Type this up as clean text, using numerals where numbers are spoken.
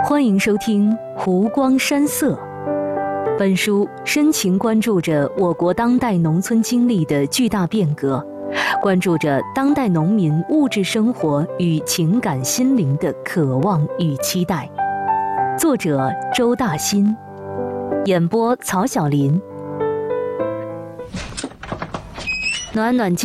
欢迎收听《湖光山色》。本书深情关注着我国当代农村经历的巨大变革，关注着当代农民物质生活与情感心灵的渴望与期待。作者周大新，演播曹晓林。暖暖